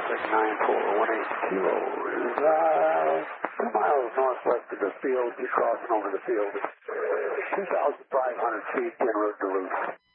traffic 9418 kilo is 2 miles northwest of the field. You're crossing over the field. 2,500 feet en route to Duluth.